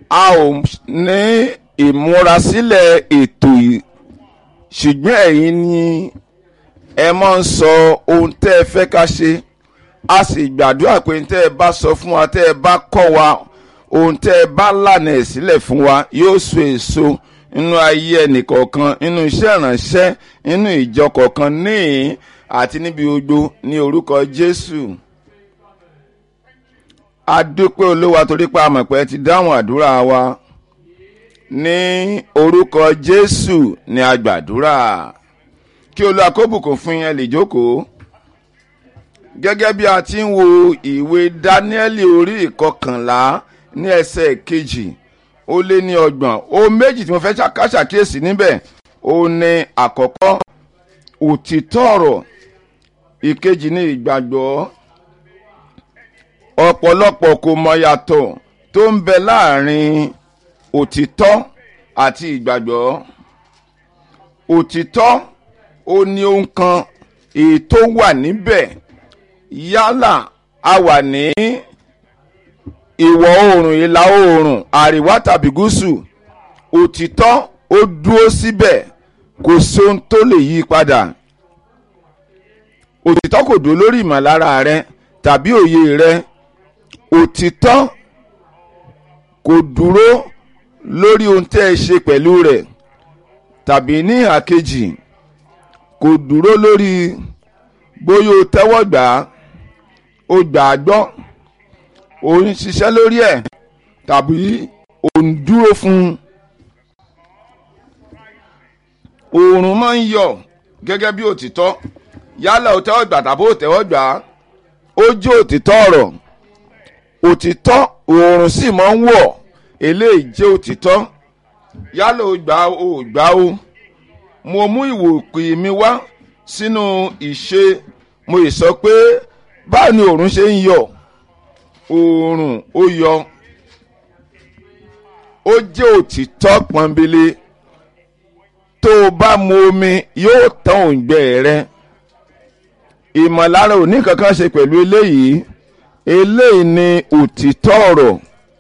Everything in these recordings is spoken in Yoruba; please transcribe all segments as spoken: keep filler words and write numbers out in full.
a ò ní ìmúrasílẹ̀ ètò yìí ṣùgbọ́n ẹ̀yin ni ẹ máa ń sọ ohun tẹ́ ẹ fẹ́ ká ṣe a sì gbàdúrà pé tẹ́ ẹ bá sọ fún wa tẹ́ ẹ bá kọ́ wa ohun tẹ́ ẹ bá lànà ẹ̀ sílẹ̀ fún wa yóò so èso nínú ayé ẹnìkọ̀ọ̀kan nínú iṣẹ́ ìránṣẹ́ nínú ìjọ kọ̀ọ̀kan níhìn àti níbi gbogbo ní orúkọ Jésù. A dúpẹ́ Olúwa torí pé a mọ̀ pé ẹ ti dáhùn àdúrà wa ní orúkọ Jésù ní a gbàdúrà. Kí Olúwa kó bùkún fún yín, ẹ lè jókòó. Gẹ́gẹ́ bí a ti ń wo ìwé Dáníẹ́lì orí ìkọkànlá ní ẹsẹ̀ kejì ó lé ní ọgbọ̀n ohun méjì tí mo fẹ́ ká ṣàkíyèsí níbẹ̀ ó ní àkọ́kọ́ òtítọ́ ọ̀rọ̀, ìkejì ní ìgbàgbọ́. Ọ̀pọ̀lọpọ̀ kò mọ yàtọ̀ tó ń bẹ láàrin òtítọ́ àti ìgbàgbọ́. Òtítọ́ ó ní ohun kan èyí tó wà níbẹ̀ yálà a wà ní ìwọ̀ oòrùn, ìlà oòrùn, àríwá tàbí gúúsù, òtítọ́ ó dúró síbẹ̀, kò sóhun tó lè yí padà. Òtítọ́ kò dúró lórí ìmọ̀lára rẹ tàbí òye rẹ. Òtítọ́ kò dúró lórí ohun tẹ́ ẹ ṣe pẹ̀lú rẹ̀ tàbí ní àkejì kò dúró lórí bóyá o tẹ́wọ́ gbà á, o gbà á gbọ́, o ń ṣiṣẹ́ lórí ẹ̀ tàbí o ń dúró fún un. Oòrùn máa ń yọ gẹ́gẹ́ bí òtítọ́ yálà o tẹ́wọ́ gbà tàbí o tẹ́wọ́ gbà á, ó jẹ́ òtítọ́ ọ̀rọ̀. Òtítọ́ oòrùn sì máa ń wọ̀, eléyìí jẹ́ òtítọ́ yálà o gbà o ò gbà o. Mo mú ìwòkè mi wá sínú ìṣe, mo ì sọ pé báwo ni oòrùn ṣe ń yọ. Oòrùn ó yọ, ó jẹ́ òtítọ́ pọ́nbélé. Tó o bá mu omi yóò tán òǹgbẹ rẹ. Ìmọ̀lára ò ní kankan ṣe pẹ̀lú eléyìí. Eléyìí ni òtítọ́ ọ̀rọ̀.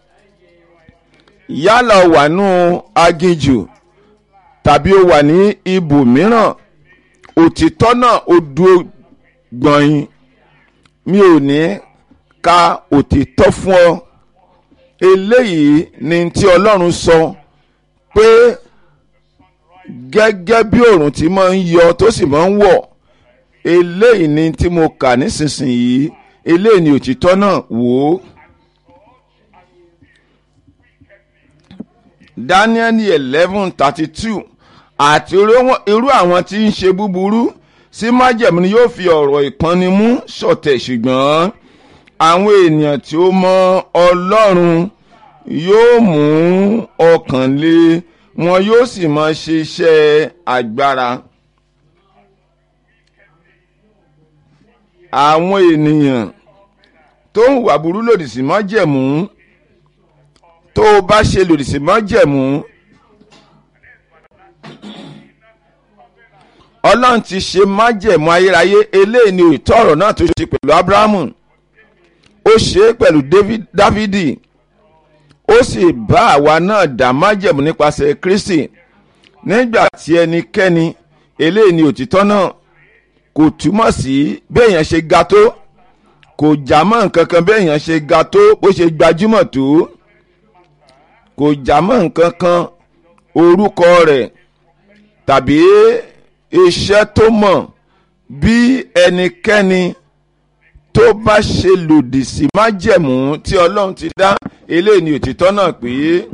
Yálà o wà nù aginjù tàbí o wà ní ibòmíràn, òtítọ́ náà ó dúró gbọ̀nyìn. Mi ò ní ka òtítọ́ fún ọ. Eléyìí ni tí Ọlọ́run sọ pé gẹ́gẹ́ bí oòrùn tí máa ń yọ tó sì máa ń wọ̀, eléyìí ni tí mo kà nísinsìnyí. Eléyìí ni òtítọ́ náà. Wò ó. Dáníẹ́lì eleven thirty two àti irú àwọn tí ń ṣe búburú sí májẹ̀mú ni yóò fi ọ̀rọ̀ ìpọ́nimú ṣọ̀tẹ̀, ṣùgbọ́n àwọn ènìyàn tí ó mọ Ọlọ́run yóò mú ọkàn le, wọn yóò sì máa ṣe iṣẹ́ agbára. Àwọn ènìyàn tó ń wà burú lòdì sí májẹ̀mú, tó o bá ṣe lòdì sí májẹ̀mú, Ọlọ́run ti ṣe májẹ̀mú ayérayé. Eléyìí ni òótọ́ ọ̀rọ̀ náà tó ṣe pẹ̀lú Ábúráhámù, ó ṣe é pẹ̀lú Dáfídì, ó sì bá àwa náà dá májẹ̀mú nípasẹ̀ Kristi. Nígbà tí ẹnikẹ́ni, eléyìí ni òtítọ́ náà, kò túmọ̀ sí béèyàn ṣe ga tó, kò jámọ́ nǹkan kan béèyàn ṣe ga tó, bó ṣe gbajúmọ̀ tó, kò jámọ́ nǹkan kan orúkọ rẹ̀ tàbí iṣẹ́ tó mọ̀. Bí ẹnikẹ́ni tó bá ṣe lòdì sí májẹ̀mú tí Ọlọ́run ti dá, eléyìí ni òtítọ́ náà pé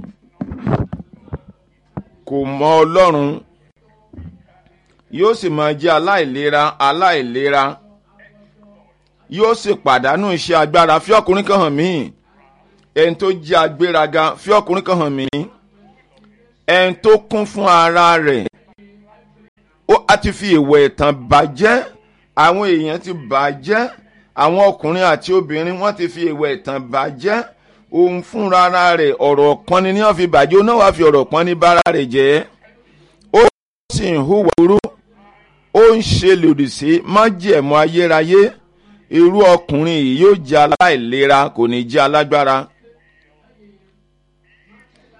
kò mọ Ọlọ́run, yóò sì máa jẹ́ aláìlera aláìlera, yóò sì pàdánù iṣẹ́ agbára. Fi ọkùnrin kan hàn mí, ẹni tó jẹ́ agbéraga. Fi ọkùnrin kan hàn mí, ẹni tó kún fún ara rẹ̀. Ó a ti fi ìwẹ̀ ẹ̀tàn bàjẹ́, àwọn èèyàn ti bàjẹ́, àwọn ọkùnrin àti obìnrin wọ́n ti fi ìwẹ̀ ẹ̀tàn bàjẹ́. Òun fúnra ara rẹ̀ ọ̀rọ̀ pọ́nni ni wọ́n fi bàjẹ́, ó náà wá fi ọ̀rọ̀ pọ́nni bára rẹ̀ jẹ́. Ó sì ń hùwà burú, ó ń ṣe lòdì sí májẹ̀mú ayérayé. Irú ọkùnrin yìí yóò jẹ́ aláìlera, kò ní jẹ́ alágbára.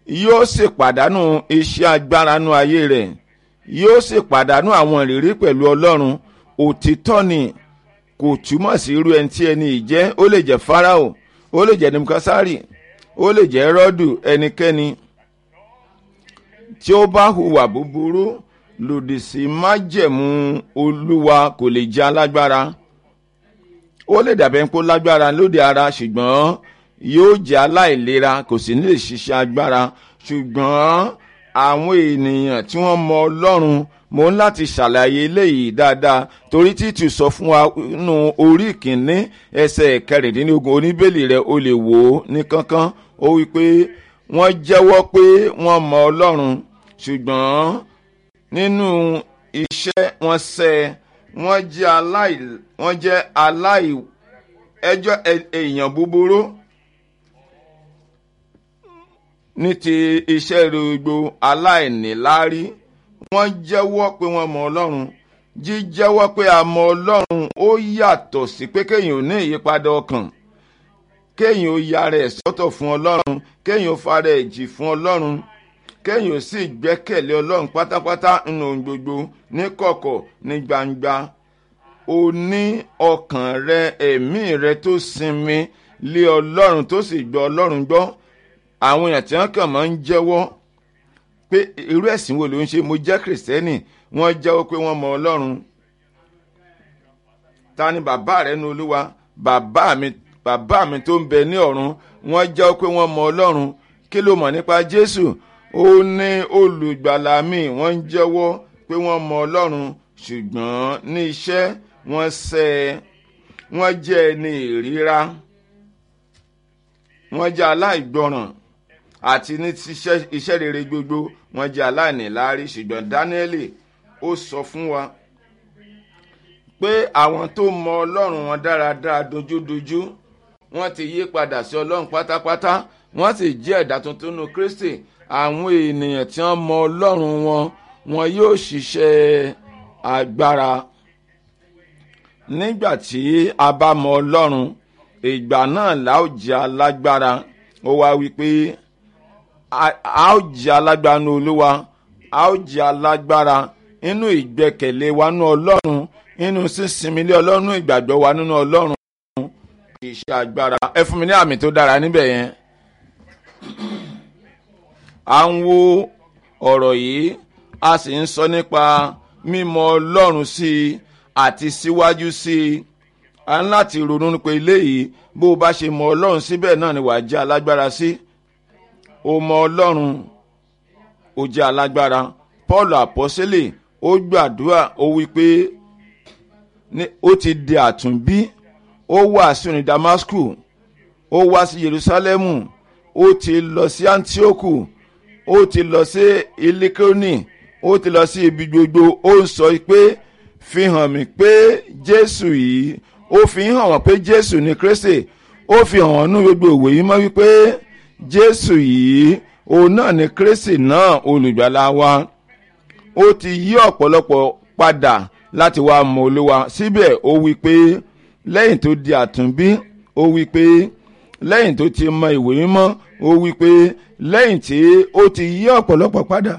yóò sì pàdánù iṣẹ́ agbára nú ayé rẹ̀, yóò sì pàdánù àwọn ìrírí pẹ̀lú Ọlọ́run. Òtítọ́ ni kò túmọ̀ sí irú ẹni tí ẹni yìí jẹ́. Ó lè jẹ́ Fáráò, ó lè jẹ́ Nebukadnésárì, ó lè jẹ́ Hẹ́rọ́dù. Ẹnikẹ́ni tí ó bá hùwà búburú lòdì sí májẹ̀mú Olúwa kò lè jẹ́ alágbára. Ó lè dàbẹ̀ ń kó lágbára lóde ara, ṣùgbọ́n yóò jẹ́ aláìlera, kò sì ní lè ṣiṣẹ́ agbára. Ṣùgbọ́n àwọn ènìyàn tí wọ́n mọ Ọlọ́run, mo ń láti ṣàlàyé eléyìí dáadáa, torí Títù sọ fún wa nínú orí ìkíní ẹsẹ̀ kẹrìndínlógún, oníbèlì rẹ̀ o lè wò ó ní kánkán. Ó wí pé wọ́n jẹ́wọ́ pé wọ́n mọ Ọlọ́run, ṣùgbọ́n nínú iṣẹ́ wọn sẹ́, wọ́n jẹ́ aláì wọ́n jẹ́ aláì ẹjọ́ èèyàn búburú ní ti iṣẹ́ gbogbo, aláìníláárí. Wọ́n jẹ́wọ́ pé wọ́n mọ Ọlọ́run. Jíjẹ́wọ́ pé a mọ Ọlọ́run ó yàtọ̀ sí pé kéèyàn ò ní ìyípadà ọkàn, kéèyàn ó yára ẹ̀ sọ́tọ̀ fún Ọlọ́run, kéèyàn ó fara ẹ̀ jì fún Ọlọ́run, kéèyàn ó sì gbẹ́kẹ̀lé Ọlọ́run pátápátá nínú ohun gbogbo, ní kọ̀kọ̀ ní gbangba. O ní ọkàn rẹ, ẹ̀mí rẹ tó sinmi lé Ọlọ́run, tó sì gbọ́ Ọlọ́run gbọ́. Àwọn èèyàn tí wọ́n kàn máa ń jẹ́wọ́ pé irú ẹ̀sìn wo ló ń ṣe, mo jẹ́ Kìrìsìtẹ́nì, wọ́n jẹ́wọ́ pé wọ́n mọ Ọlọ́run. Ta ni bàbá rẹ ní Olúwa? Bàbá mi bàbá mi tó ń bẹ ní ọ̀run. Wọ́n jẹ́wọ́ pé wọ́n mọ Ọlọ́run. Kí ló mọ̀ nípa Jésù? Ó ní olùgbàlà mi. Wọ́n ń jẹ́wọ́ pé wọ́n mọ Ọlọ́run, ṣùgbọ́n ní iṣẹ́ wọ́n sẹ́, wọ́n jẹ́ ẹni ìríra, wọ́n jẹ́ aláìgbọràn, àti ní iṣẹ́ rere gbogbo wọ́n jẹ́ aláìníláárí. Ṣùgbọ́n Dáníẹ́lì ó sọ fún wa pé àwọn tó mọ Ọlọ́run wọn dáradára dojúdojú, wọ́n ti yí padà sí Ọlọ́run pátápátá, wọ́n sì jẹ́ ẹ̀dá tuntun nínú Kristi. Àwọn ènìyàn tí wọ́n mọ Ọlọ́run wọn, wọn yóò ṣiṣẹ́ agbára. Nígbà tí a bá mọ Ọlọ́run, ìgbà náà la ó jẹ́ alágbára. Ó wá wí pé a ó jẹ́ alágbára ní Olúwa, a ó jẹ́ alágbára nínú ìgbẹ́kẹ̀lé wa nínú Ọlọ́run, nínú sísinmi lé Ọlọ́run, ìgbàgbọ́ wa nínú Ọlọ́run. Iṣẹ́ agbára. Ẹ fún mi ní àmì tó dára níbẹ̀ yẹn. À ń wo ọ̀rọ̀ yìí, a sì ń sọ nípa mímọ̀ Ọlọ́run sí i àti síwájú sí i. A ń láti ronú nípa eléyìí. Bó o bá ṣe mọ Ọlọ́run síbẹ̀ náà ni wàá jẹ́ alágbára sí. O mọ Ọlọ́run, o jẹ́ alágbára. Paul àpọ́sítélì ó gbàdúrà, ó wí pé ó ti di àtúnbí. Ó wàásù ní Damasku, ó wá sí Jerusalemu, ó ti lọ sí Antioku, ó ti lọ sí Ilikoni, ó ti lọ sí ibi gbogbo. Ó ń sọ pé fi hàn mí pé Jésù yìí, ó fi hàn wọ́n pé Jésù ni Kristi. Ó fi hàn wọ́n nú gbogbo ìwé yìí mọ́ wípé Jésù yìí òun náà ni Kristi náà, olùgbàlà wa. Ó ti yí ọ̀pọ̀lọpọ̀ padà láti wá mọ Olúwa. Síbẹ̀ ó wí pé lẹ́yìn tó di àtúnbí, ó wí pé lẹ́yìn tó ti mọ ìwé mímọ́, ó wí pé lẹ́yìn tí ó ti yí ọ̀pọ̀lọpọ̀ padà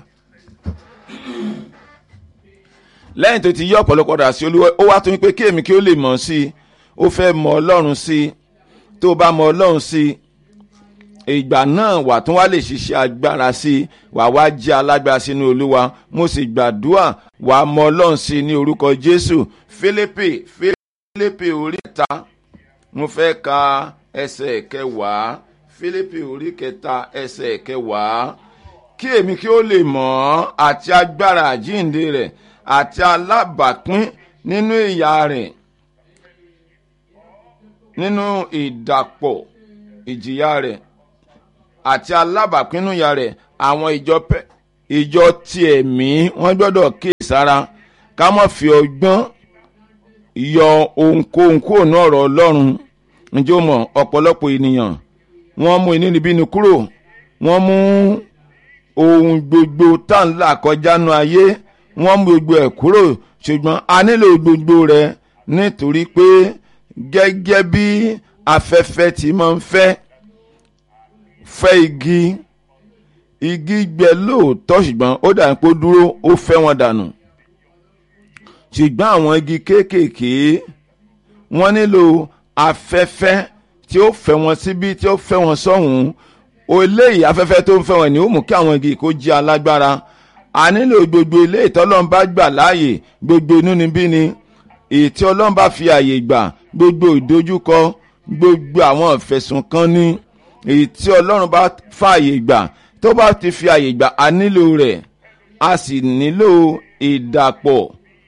lẹ́yìn tó ti yí ọ̀pọ̀lọpọ̀ padà sí Olúwa, ó wá tún wí pé kí èmi kí ó lè mọ̀ sí i. Ó fẹ́ mọ Ọlọ́run sí i. Tó bá mọ Ọlọ́run sí i, ìgbà náà wà tún wá lè ṣiṣẹ́ agbára sí i, wà wá jẹ́ alágbára sínú Olúwa. Mo sì gbàdúrà wà mọ Ọlọ́run sí i ní orúkọ Jésù. Fílípì Fílípì orí kẹta, mo fẹ́ ka ẹsẹ̀ kẹwàá. Fílípì orí kẹta ẹsẹ̀ kẹwàá. Kí èmi kí ó lè mọ̀ ọ́ àti agbára àjíǹde rẹ̀ àti alábàápín nínú ìyà rẹ̀, nínú ìdàpọ̀ ìjìyà rẹ̀, àti alábàápín nínú ìyà rẹ̀. Àwọn ìjọ ìjọ ti ẹ̀mí wọ́n gbọ́dọ̀ kíyèsára ká má fi ọgbọ́n yọ ohunkóhun kúrò ní ọ̀rọ̀ Ọlọ́run. Ǹjẹ́ o mọ̀, ọ̀pọ̀lọpọ̀ ènìyàn wọ́n mú inúnibíni kúrò, wọ́n mú ohun gbogbo tá ń là kọjá nú ayé, wọ́n mú gbogbo ẹ̀ kúrò. Ṣùgbọ́n a nílò gbogbo rẹ̀, nítorí pé gẹ́gẹ́ bí afẹ́fẹ́ tí máa ń fẹ́ fẹ́ igi, igi gbẹ lóòótọ́ ṣùgbọ́n ó dà pé ó dúró ó fẹ́ wọn dànù ṣùgbọ́n àwọn igi kéékèèké wọ́n nílò afẹ́fẹ́ tí ó fẹ́ wọn síbí tí ó fẹ́ wọn sọ́hùn eléyìí afẹ́fẹ́ tó ń fẹ́ wọn ni ó mú kí àwọn igi kó jẹ́ alágbára a nílò gbogbo ilé ìtọ́lọ́run bá gbà láàyè gbogbo inúnibíni èyí tí Ọlọ́run bá fi àyè gbà gbogbo ìdojúkọ gbogbo àwọn ìfẹ̀sùnkanni èyí tí Ọlọ́run bá fààyè gbà tó bá ti fi àyè gbà a nílò rẹ̀ a sì nílò ìdàpọ̀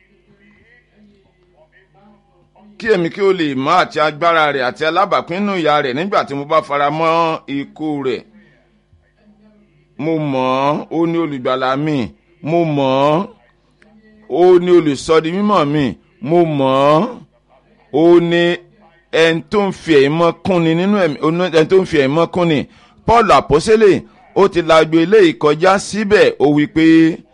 kí èmi kí ó lè mọ̀ àti agbára rẹ̀ àti alábàápínú ìyà rẹ̀ nígbà tí mo bá fara mọ́ ikú rẹ̀ mo mọ̀ ọ́ ó ní olùgbàlà mi mo mọ̀ ọ́ ó ní olùsọdi mímọ́ mi mo mọ̀ ọ́ ó ní ẹni tó ń fi ẹ̀mí mọ́ kúnni nínú ẹni tó ń fi ẹ̀mí mọ́ kúnni Paul àpọ́sítélì ó ti la gbé eléyìí kọjá síbẹ̀ ó wí pé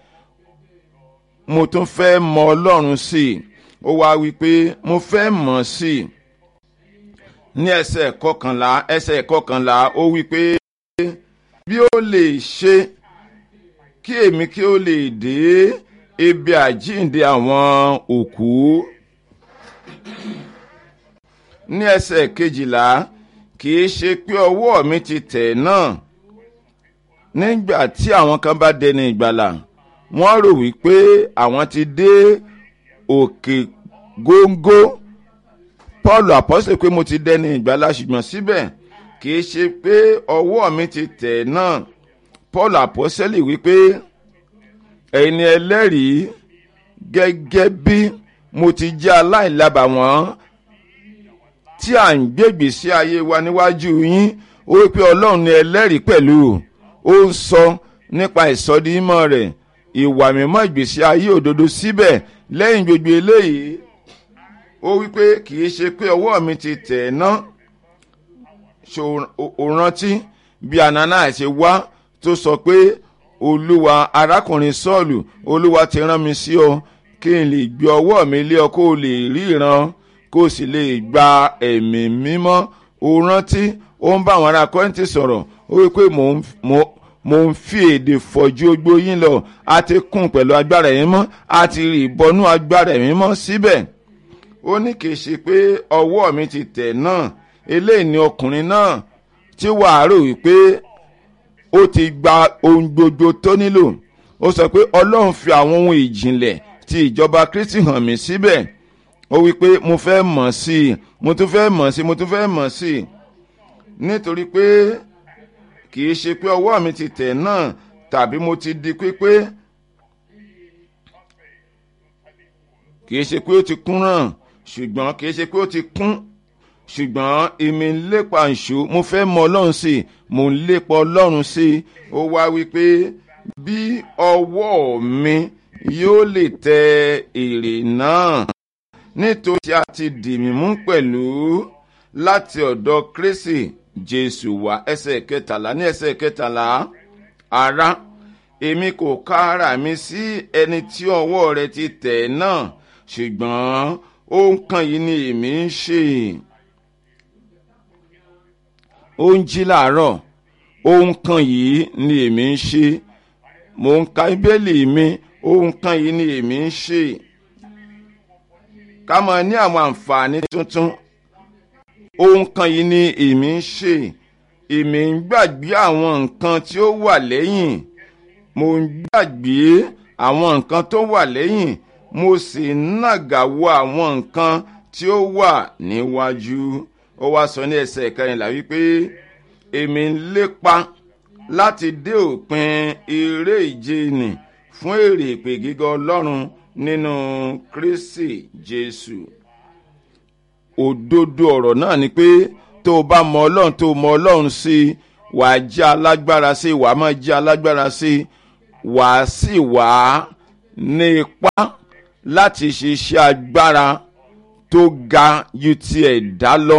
mo tún fẹ́ mọ Ọlọ́run sí i ó wá wí pé mo fẹ́ mọ̀ sí i ní ẹsẹ̀ kọkànlá ẹsẹ̀ kọkànlá ó wí pé bí ó lè ṣe kí èmi kí ó lè dé ibi àjíǹde àwọn òkú ní ẹsẹ̀ kejìlá kì í ṣe pé ọwọ́ mi ti tẹ̀ náà nígbà tí àwọn kan bá dẹni ìgbàlà wọ́n rò wípé àwọn ti dé òkè góńgó Paul apọ́sítélì pé mo ti dẹni ìgbàlà ṣùgbọ́n síbẹ̀ kì í ṣe pé ọwọ́ mi ti tẹ̀ náà Paul apọ́sítélì wípé ẹ̀yin ni ẹlẹ́rìí gẹ́gẹ́ bí mo ti jẹ́ aláìlábàwọ́n tí à ń gbègbè sí ayé wa níwájú yín ó wípé Ọlọ́run ni ẹlẹ́rìí pẹ̀lú ó ń sọ nípa ìsọdimọ́ rẹ̀ ìwà mímọ́ ìgbésí ayé òdodo síbẹ̀ lẹ́yìn gbogbo eléyìí ó wípé kì í ṣe pé ọwọ́ mi ti tẹ̀ ná ó rántí bí Anania ṣe wá tó sọ pé Olúwa arákùnrin Sọ́ọ̀lù Olúwa ti rán mi sí ọ kí n lè gbé ọwọ́ mi lé ọ kó o lè ríran kó o sì lè gba ẹ̀mí mímọ́ ó rántí ó ń bá àwọn ará Kọ́ríńtì sọ̀rọ̀ ó wípé mò ń mo mo ń fi èdè fọ̀jú ogbó yín lọ a ti kún pẹ̀lú agbára ẹ̀mí mọ́ a ti rì bọnú agbára ẹ̀mí mọ́ síbẹ̀ ó ní kì í ṣe pé ọwọ́ mi ti tẹ̀ náà eléyìí ni ọkùnrin náà tí wàá rò wípé ó ti gba ohun gbogbo tó nílò ó sọ pé Ọlọ́run fi àwọn ohun ìjìnlẹ̀ ti ìjọba Kristi hàn mí síbẹ̀ ó wípé mo fẹ́ mọ̀ sí i mo tún fẹ́ mọ̀ sí i mo tún fẹ́ mọ̀ sí i nítorí pé kì í ṣe pé ọwọ́ mi ti tẹ̀ náà tàbí mo ti di pípé kì í ṣe pé ó ti kún náà ṣùgbọ́n kì í ṣe pé ó ti kún ṣùgbọ́n èmi ń lépa ìṣó mo fẹ́ mọ Ọlọ́run sí i mo ń lépa Ọlọ́run sí i ó wá wípé bí ọwọ́ mi yóò lè tẹ èrè náà nítorí a ti dì mí mú pẹ̀lú láti ọ̀dọ̀ Kristi Jésù wá ẹsẹ̀ kẹtàlá ní ẹsẹ̀ kẹtàlá ará èmi kò ká ara mi sí ẹni tí ọwọ́ rẹ̀ ti tẹ̀ náà ṣùgbọ́n ohun kan yìí ni èmi ń ṣe ó ń jí láàárọ̀ ohun kan yìí ni èmi ń ṣe mò ń ka Bíbélì mi ohun kan yìí ni èmi ń ṣe ká máa ní àwọn àǹfààní tuntun ohun kan yìí ni èmi ń ṣe èmi ń gbàgbé àwọn nǹkan tí ó wà lẹ́yìn mo ń gbàgbé àwọn nǹkan tó wà lẹ́yìn mo sì ń nàgà wo àwọn nǹkan tí ó wà níwájú ó wá sọ ní ẹsẹ̀ kẹrìnlá wípé èmi ń lépa láti dé òpin eré ìje nì fún èrè ìpè gíga Ọlọ́run nínú Kristi Jésù òdodo ọ̀rọ̀ náà ni pé tó o bá mọ Ọlọ́run tó o mọ Ọlọ́run sí i wà á jẹ́ alágbára sí i wà á máa jẹ́ alágbára sí i wà á sì wà á ní ipá láti ṣiṣẹ́ agbára tó ga ju ti ẹ̀dá lọ.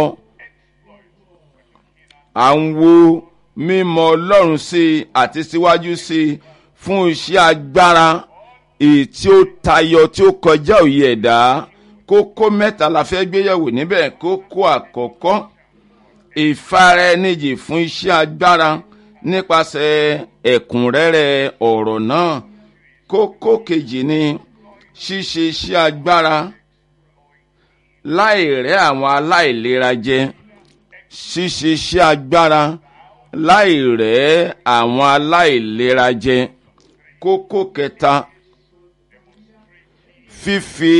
À ń wo mímọ Ọlọ́run sí i àti síwájú sí i fún iṣẹ́ agbára èyí tí ó tayọ tí ó kọjá òye ẹ̀dá. Kókó mẹ́ta la fẹ́ gbéyẹ̀wò níbẹ̀. Kókó àkọ́kọ́ ìfaraẹnijì fún iṣẹ́ agbára nípasẹ̀ ẹ̀kúnrẹ́rẹ́ ọ̀rọ̀ náà. Kókó kejì ni ṣíṣe iṣẹ́ agbára láì rẹ́ àwọn aláìlera jẹ. Ṣíṣe iṣẹ́ agbára láì rẹ́ àwọn aláìlera jẹ. Kókó kẹta, fífi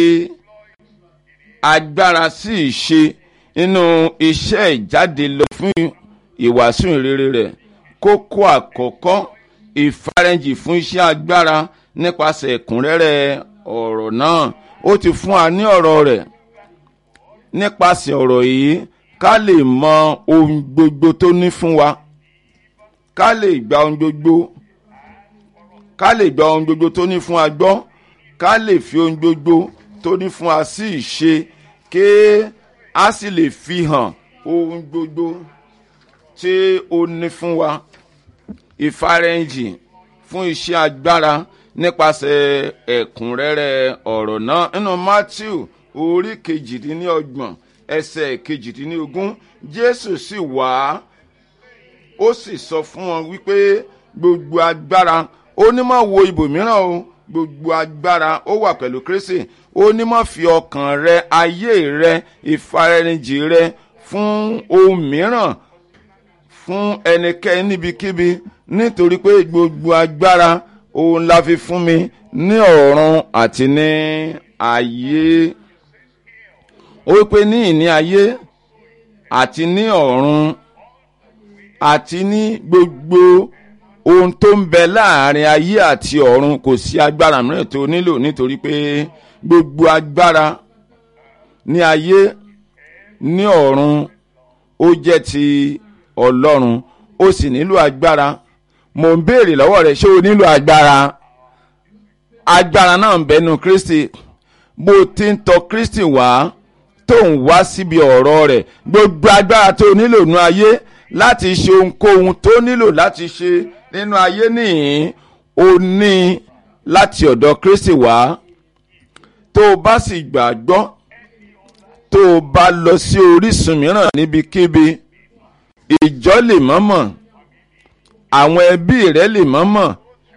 agbára sí ìṣe nínú iṣẹ́ ìjáde lọ fún ìwàásù ìrere rẹ̀. Kókó àkọ́kọ́, ìfarajìn fún iṣẹ́ agbára nípasẹ̀ ẹ̀kúnrẹ́rẹ́ ọ̀rọ̀ náà. Ó ti fún wa ní ọ̀rọ̀ rẹ̀. Nípasẹ̀ ọ̀rọ̀ yìí ká lè mọ ohun gbogbo tó ní fún wa, ká lè gba ohun gbogbo ká lè gba ohun gbogbo tó ní fún wa gbọ́, ká lè fi ohun gbogbo tó ní fún wa sí ìṣe, kí a sì lè fi hàn ohun gbogbo tí ó ní fún wa. Ìfarajìn fún iṣẹ́ agbára nípasẹ̀ ẹ̀kúnrẹ́rẹ́ ọ̀rọ̀ náà. Nínú Matthew orí kejìdínlọ́gbọ̀n ẹsẹ̀ kejìdínlógún, Jésù sì wá, ó sì sọ fún wọn wípé gbogbo agbára, ó ní má wo ibòmíràn o, gbogbo agbára ó wà pẹ̀lú Kristi. Ó ní má fi ọkàn rẹ, ayé rẹ, ìfarajìn rẹ fún ohun mìíràn, fún ẹnikẹ́ni níbikíbi, nítorí pé gbogbo agbára òun la fi fún mi ní ọ̀run àti ní ayé. Ó wípé ní ìní ayé àti ní ọ̀run àti ní gbogbo ohun tó ń bẹ láàrin ayé àti ọ̀run, kò sí agbára mìíràn tó nílò, nítorí pé gbogbo agbára ní ayé ní ọ̀run ó jẹ́ ti Ọlọ́run. Ó sì nílò agbára. Mo ń béèrè lọ́wọ́ rẹ̀, ṣé o nílò agbára? Agbára náà ń bẹnu Kristi. Bó ti ń tọ̀ Kristi wá, tó ń wá síbi ọ̀rọ̀ rẹ̀, gbogbo agbára tó nílò nínú ayé láti ṣe ohunkóhun tó nílò láti ṣe nínú ayé nìyí, ó ní láti ọ̀dọ̀ Kristi wá. Tó o bá sì gbàgbọ́, tó o bá lọ sí orísun mìíràn níbikíbi, ìjọ lè mọ̀mọ̀, àwọn ẹbí rẹ lè mọ̀mọ̀.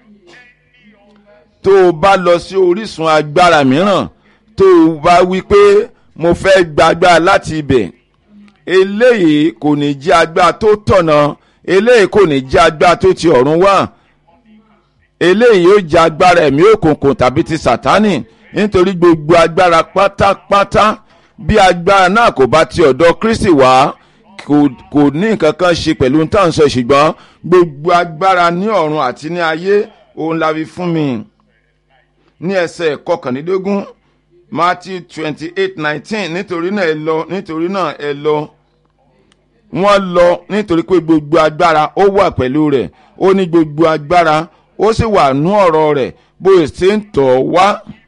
Tó o bá lọ sí orísun agbára mìíràn, tó o bá wí pé mo fẹ́ gba agbára láti ibẹ̀, eléyìí kò ní jẹ́ agbára tó tọ̀nà, eléyìí kò ní jẹ́ agbára tó ti ọ̀run wá, eléyìí yóò jẹ́ agbára ẹ̀mí òkùnkùn tàbí ti Sátánì. Nítorí gbogbo agbára pátápátá, bí agbára náà kò bá ti ọ̀dọ̀ Kristi wá, kò ní nǹkan kan ṣe pẹ̀lú tá à ń sọ. Ṣùgbọ́n gbogbo agbára ní ọ̀run àti ní ayé òun la fi fún mi. Ní ẹsẹ̀ kọkànlélógún, Matthew twenty eight nineteen, nítorí náà ẹ lọ, nítorí náà ẹ lọ. Wọ́n lọ nítorí pé gbogbo agbára ó wà pẹ̀lú rẹ̀. Ó ní gbogbo agbára ó sì wà nú ọ̀rọ̀ rẹ̀. Bó ṣe ń tọ̀ wá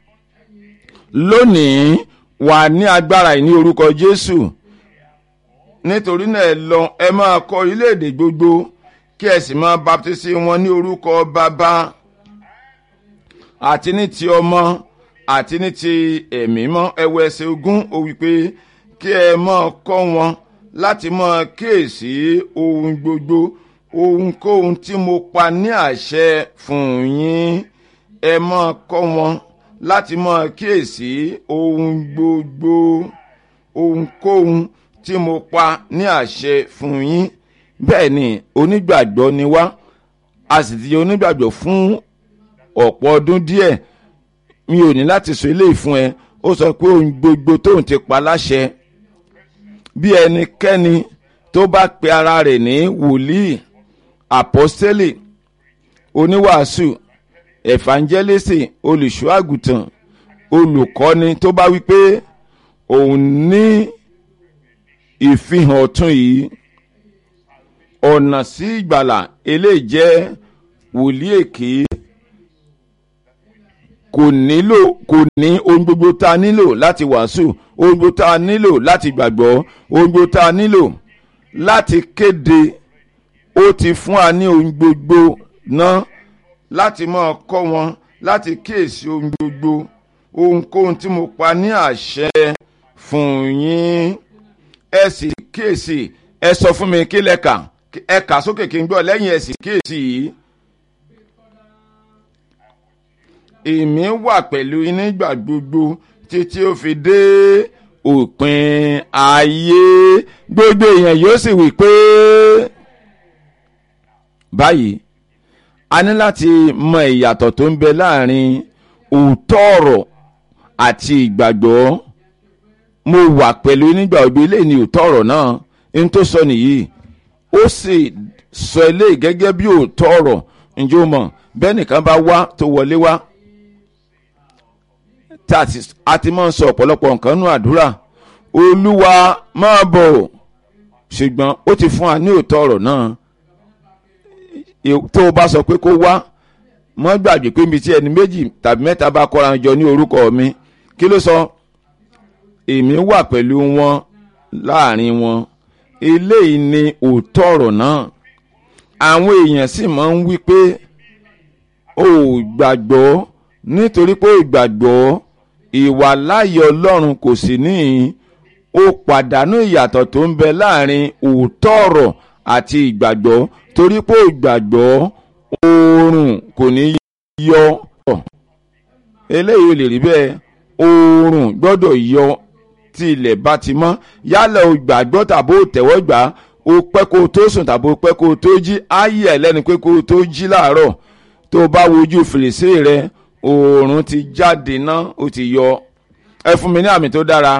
lónìí, wà ní agbára yìí ní orúkọ Jésù. Nítorí náà ẹ lọ, ẹ máa kọ́ orílẹ̀-èdè gbogbo, kí ẹ sì máa baptisi wọn ní orúkọ Baba àti ní ti Ọmọ àti ní ti Ẹ̀mí mọ́. Ẹwọ ẹsẹ̀ ogún, ó wí pé kí ẹ máa kọ́ wọn láti máa kíyèsí ohun gbogbo, ohunkóhun tí mo pa ní àṣẹ fún yín. Ẹ máa kọ́ wọn láti máa kíyèsí ohun gbogbo, ohunkóhun tí mo pa ní àṣẹ fún yín. Bẹ́ẹ̀ ni onígbàgbọ́ ni wá, a sì ti onígbàgbọ́ fún ọ̀pọ̀ ọdún díẹ̀. Mi ò ní láti sọ eléyìí fún ẹ. Ó sọ pé ohun gbogbo tóun ti pa láṣẹ. Bí ẹnikẹ́ni tó bá pe ara rẹ̀ ní wòlíì, àpọ́stélì, oníwàásù, ẹ̀fàǹjẹ́lẹ́sì, olùṣọ́ àgùntàn, olùkọ́ni, tó bá wí pé òun ní ìfihàn ọ̀tun yìí, ọ̀nà sí ìgbàlà, eléyìí jẹ́ wòlíì èké. Kò nílò, kò ní ohun gbogbo tá a nílò láti wàásù, ohun gbogbo tá a nílò láti gbàgbọ́, ohun gbogbo tá a nílò láti kéde. Ó ti fún wa ní ohun gbogbo náà láti máa kọ́ wọn láti kíyèsí ohun gbogbo, ohunkóhun tí mo pa ní àṣẹ fún yín. Ẹ sì kíyèsí, ẹ sọ fún mi kí lẹ́ka ẹ kà sókè kí n gbọ́ lẹ́yìn ẹ sì kíyèsí yìí. èmi wà pẹ̀lú yín nígbà gbogbo títí ó fi dé òpin ayé. gbogbo èèyàn yóò sì wí pé. báyìí a ní láti mọ ìyàtọ̀ tó ń bẹ láàrin òótọ́ ọ̀rọ̀ àti ìgbàgbọ́. mo wà pẹ̀lú yín nígbà gbogbo, eléyìí ni òótọ́ ọ̀rọ̀ náà n tó sọ nìyí. ó sì sọ eléyìí gẹ́gẹ́ bí òótọ́ ọ̀rọ̀. ǹjẹ́ o mọ̀ bẹ́ẹ̀ nìkan bá wá tó wọlé wá tá a ti máa ń sọ ọ̀pọ̀lọpọ̀ nǹkan nú àdúrà. olúwa máa bọ̀, ṣùgbọ́n ó ti fún wa ní òótọ́ ọ̀rọ̀ náà. tó o bá sọ pé kó wá, mọ́ gbàgbé pé mi tí ẹni méjì tàbí mẹ́ta bá kóra jọ ní orúkọ mi, kí ló sọ? èmi wà pẹ̀lú wọn láàrin wọn. eléyìí ni òótọ́ ọ̀rọ̀ náà. àwọn èèyàn sì máa ń wí pé o ò gbàgbọ́ nítorí pé ìgbàgbọ́ ìwàláyé Ọlọ́run kò sí níhìn. ó pàdánù ìyàtọ̀ tó ń bẹ láàrin òótọ́ ọ̀rọ̀ àti ìgbàgbọ́, torí pé ìgbàgbọ́ oòrùn kò ní yọ. eléyìí ò lè rí bẹ́ẹ̀. oòrùn gbọ́dọ̀ yọ tí ilẹ̀ bá ti mọ́. yálà o gbàgbọ́ tàbí o tẹ̀wọ́ gbà, o pẹ́ kó o tó sùn tàbí o pẹ́ kó o tó jí, ayé ẹ̀ lẹ́nu pé kó o tó jí láàárọ̀. tó o bá wojú fèrèsé rẹ, oòrùn ti jáde ná, ó ti yọ. ẹ fún mi ní àmì tó dára.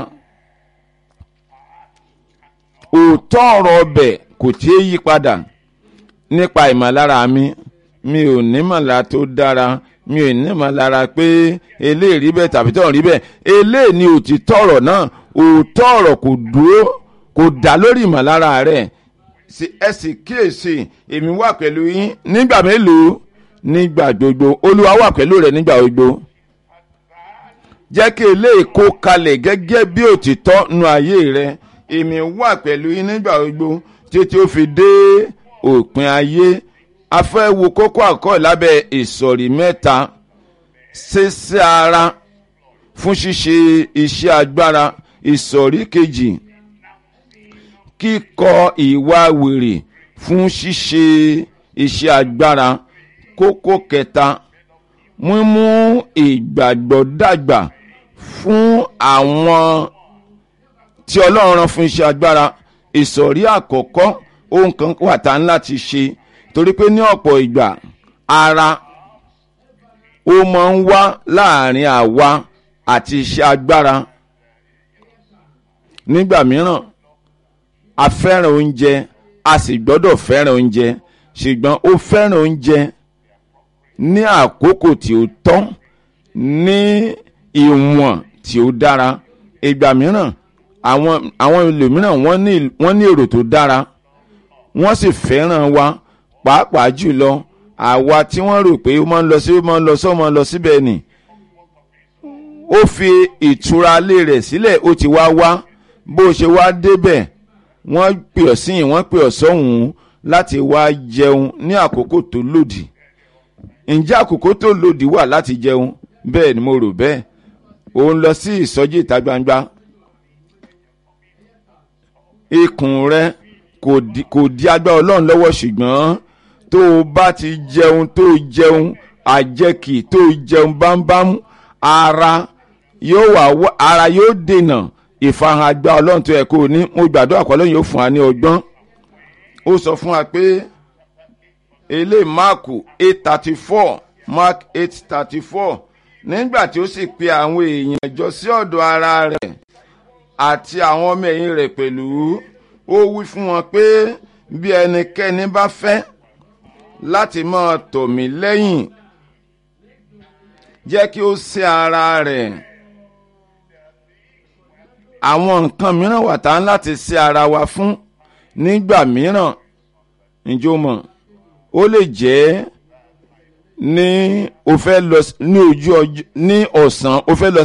òótọ́ ọ̀rọ̀ ọbẹ̀ kò tí ì yí padà. nípa ìmọ̀lára mi, mi ò ní mọ̀lára tó dára, mi ò ní mọ̀lára pé eléyìí rí bẹ́ẹ̀ tàbí tó ń rí bẹ́ẹ̀. eléyìí ni òtítọ́ ọ̀rọ̀ náà. òótọ́ ọ̀rọ̀ kò dúró, kò dá lórí ìmọ̀lára rẹ̀. ẹ sì kíyèsí, èmi wà pẹ̀lú yín nígbà mélòó? nígbà gbogbo. olúwa wà pẹ̀lú rẹ̀ nígbà gbogbo. jẹ́ kí eléyìí kó kalẹ̀ gẹ́gẹ́ bí òtítọ́ nu ayé rẹ̀. èmi wà pẹ̀lú yín nígbà gbogbo títí ó fi dé òpin ayé. a fẹ́ wo kókó àkọ́kọ́ lábẹ́ ìsọ̀rí mẹ́ta. ṣíṣe ara fún ṣíṣe iṣẹ́ agbára. ìsọ̀rí kejì, kíkọ ìwà wèrè fún ṣíṣe iṣẹ́ agbára. kókó kẹta, mímú ìgbàgbọ́ dàgbà fún àwọn tí Ọlọ́run rán fún iṣẹ́ agbára. ìsọ̀rí àkọ́kọ́, ohun kan wà tá ń láti ṣe, torí pé ní ọ̀pọ̀ ìgbà ara ó máa ń wá láàrin àwa àti iṣẹ́ agbára. nígbà mìíràn a fẹ́ràn oúnjẹ, a sì gbọ́dọ̀ fẹ́ràn oúnjẹ, ṣùgbọ́n ó fẹ́ràn oúnjẹ ní àkókò tí ó tọ́, ní ìwọ̀n tí ó dára. ìgbà mìíràn àwọn àwọn ẹlòmíràn wọ́n ní wọ́n ní èrò tó dára, wọ́n sì fẹ́ràn wa, pàápàá jùlọ àwa tí wọ́n rò pé ó máa ń lọ sí ó máa ń lọ sí ó máa ń lọ síbẹ̀ ni. ó fi ìtura ilé rẹ̀ sílẹ̀, ó ti wá wá. bó ṣe wá débẹ̀, wọ́n pè ọ́ síyìn, wọ́n pè ọ́ sọ́hùn láti wá jẹun ní àkókò tó lòdì. ǹjẹ́ àkókò tó lòdì wà láti jẹun? bẹ́ẹ̀ ni mo rò bẹ́ẹ̀. ó ń lọ sí ìsọjí ìta gbangba. ikùn rẹ kò di kò di agbára Ọlọ́run lọ́wọ́, ṣùgbọ́n tó o bá ti jẹun tó o jẹun àjẹkì tó o jẹun bámbám, ara yóò wà ara yóò dènà ìfarahàn agbára Ọlọ́run tó yẹ kó o ní. mo gbàdúrà pé Ọlọ́run yóò fún wa ní ọgbọ́n. ó sọ fún wa pé eléyìí Máàkù eight thirty four Mark eight thirty four, nígbà tí ó sì pe àwọn èèyàn jọ sí ọ̀dọ̀ ara rẹ̀ àti àwọn ọmọ ẹ̀yìn rẹ̀ pẹ̀lú, ó wí fún wọn pé bí ẹnikẹ́ni bá fẹ́ láti máa tọ̀ mí lẹ́yìn, jẹ́ kí ó sẹ́ ara rẹ̀. àwọn nǹkan mìíràn wà tá láti sẹ́ ara wa fún. nígbà mìíràn, ǹjẹ́ o mọ̀, ó lè jẹ́ ní o fẹ́ lọ ní ojú ọjọ́ ní ọ̀sán, o fẹ́ lọ